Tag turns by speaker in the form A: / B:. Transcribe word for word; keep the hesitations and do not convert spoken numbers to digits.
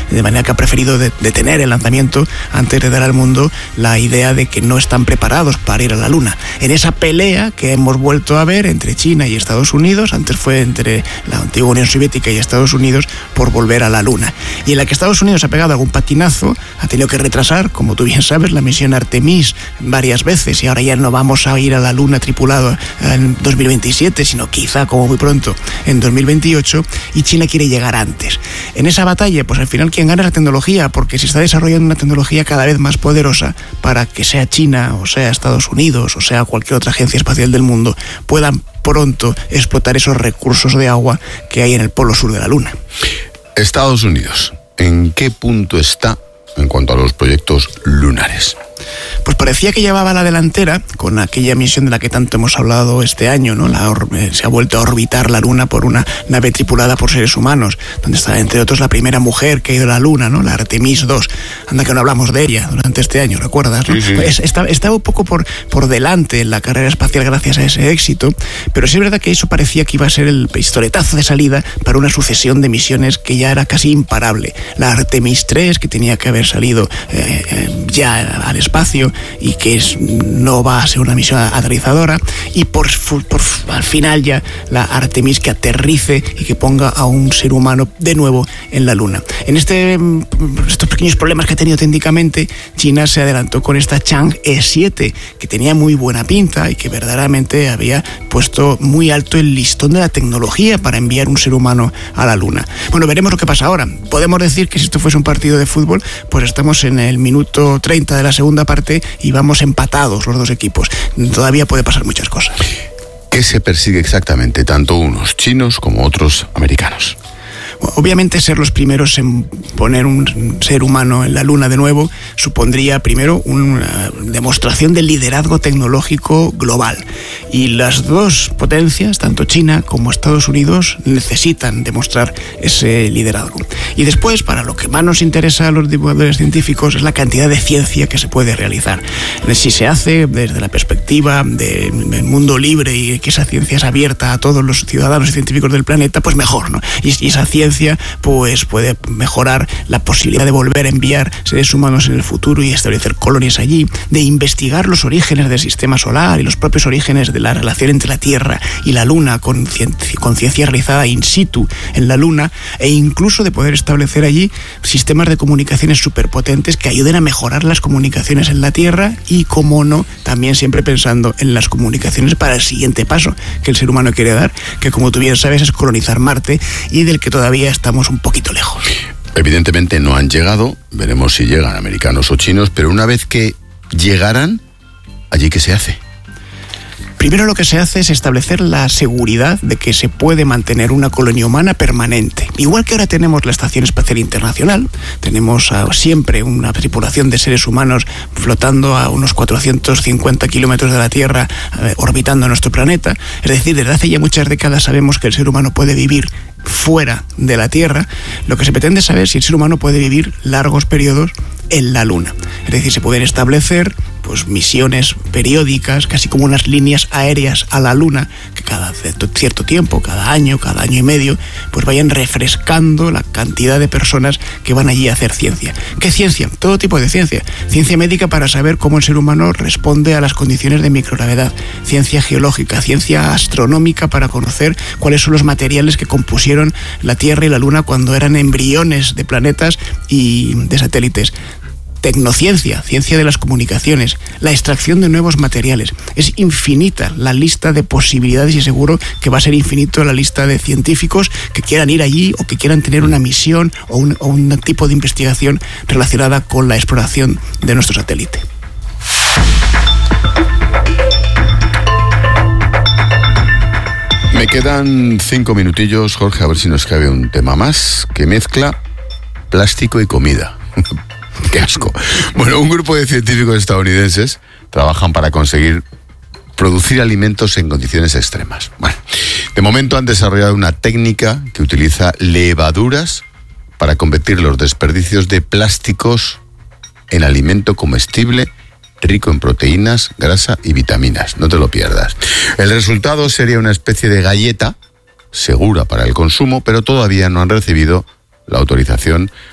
A: de manera que ha preferido de, detener el lanzamiento antes de dar al mundo la idea de que no están preparados para ir a la Luna. En esa pelea que hemos vuelto a ver entre China y Estados Unidos, antes fue entre la antigua Unión Soviética y Estados Unidos por volver a la Luna, y en la que Estados Unidos ha pegado algún patinazo, ha tenido que retrasar, como tú bien sabes, la misión Artemis varias veces, y ahora ya no vamos a ir a la Luna tripulado en dos mil veintisiete, sino quizá como muy pronto en dos mil veintiocho, y China quiere llegar antes. En esa batalla, pues al final quien gana es la tecnología, porque se está desarrollando una tecnología cada vez más poderosa para que sea China, o sea Estados Unidos, o sea cualquier otra agencia espacial del mundo, puedan pronto explotar esos recursos de agua que hay en el polo sur de la Luna.
B: Estados Unidos, ¿en qué punto está en cuanto a los proyectos lunares?
A: Pues parecía que llevaba la delantera con aquella misión de la que tanto hemos hablado este año, ¿no? La or- se ha vuelto a orbitar la Luna por una nave tripulada por seres humanos, donde está, entre otros, la primera mujer que ha ido a la Luna, ¿no? La Artemis dos. Anda que no hablamos de ella durante este año, ¿recuerdas? ¿No? Sí, sí. Pues está, estaba un poco por, por delante en la carrera espacial gracias a ese éxito, pero sí es verdad que eso parecía que iba a ser el pistoletazo de salida para una sucesión de misiones que ya era casi imparable. La Artemis tres, que tenía que haber salido eh, eh, ya al espacio, y que es, no va a ser una misión aterrizadora, y por, por al final ya la Artemis que aterrice y que ponga a un ser humano de nuevo en la Luna. En este, estos pequeños problemas que ha tenido técnicamente, China se adelantó con esta Chang'e siete, que tenía muy buena pinta y que verdaderamente había puesto muy alto el listón de la tecnología para enviar un ser humano a la Luna. Bueno, veremos lo que pasa ahora. Podemos decir que si esto fuese un partido de fútbol, pues estamos en el minuto treinta de la segunda parte y vamos empatados los dos equipos. Todavía puede pasar muchas cosas.
B: ¿Qué se persigue exactamente, tanto unos chinos como otros americanos?
A: Obviamente ser los primeros en poner un ser humano en la Luna de nuevo supondría primero una demostración de liderazgo tecnológico global, y las dos potencias, tanto China como Estados Unidos, necesitan demostrar ese liderazgo. Y después, para lo que más nos interesa a los divulgadores científicos, es la cantidad de ciencia que se puede realizar. Si se hace desde la perspectiva del mundo libre y que esa ciencia es abierta a todos los ciudadanos y científicos del planeta, pues mejor, ¿no? Y, y esa ciencia pues puede mejorar la posibilidad de volver a enviar seres humanos en el futuro y establecer colonias allí, de investigar los orígenes del sistema solar y los propios orígenes de la relación entre la Tierra y la Luna con, cien- con ciencia realizada in situ en la Luna, e incluso de poder establecer allí sistemas de comunicaciones superpotentes que ayuden a mejorar las comunicaciones en la Tierra y, como no, también siempre pensando en las comunicaciones para el siguiente paso que el ser humano quiere dar, que como tú bien sabes es colonizar Marte, y del que todavía estamos un poquito lejos.
B: Evidentemente no han llegado, veremos si llegan americanos o chinos, pero una vez que llegaran, ¿allí qué se hace?
A: Primero lo que se hace es establecer la seguridad de que se puede mantener una colonia humana permanente. Igual que ahora tenemos la Estación Espacial Internacional, tenemos uh, siempre una tripulación de seres humanos flotando a unos cuatrocientos cincuenta kilómetros de la Tierra, uh, orbitando nuestro planeta. Es decir, desde hace ya muchas décadas sabemos que el ser humano puede vivir fuera de la Tierra. Lo que se pretende saber es si el ser humano puede vivir largos periodos en la Luna. Es decir, se pueden establecer pues misiones periódicas, casi como unas líneas aéreas a la Luna, que cada cierto tiempo, cada año, cada año y medio, pues vayan refrescando la cantidad de personas que van allí a hacer ciencia. ¿Qué ciencia? Todo tipo de ciencia. Ciencia médica para saber cómo el ser humano responde a las condiciones de microgravedad. Ciencia geológica, ciencia astronómica para conocer cuáles son los materiales que compusieron la Tierra y la Luna cuando eran embriones de planetas y de satélites. Tecnociencia, ciencia de las comunicaciones, la extracción de nuevos materiales. Es infinita la lista de posibilidades y seguro que va a ser infinito la lista de científicos que quieran ir allí o que quieran tener una misión o un, o un tipo de investigación relacionada con la exploración de nuestro satélite.
B: Me quedan cinco minutillos, Jorge, a ver si nos cabe un tema más que mezcla plástico y comida. ¡Qué asco! Bueno, un grupo de científicos estadounidenses trabajan para conseguir producir alimentos en condiciones extremas. Bueno, de momento han desarrollado una técnica que utiliza levaduras para convertir los desperdicios de plásticos en alimento comestible rico en proteínas, grasa y vitaminas. No te lo pierdas. El resultado sería una especie de galleta segura para el consumo, pero todavía no han recibido la autorización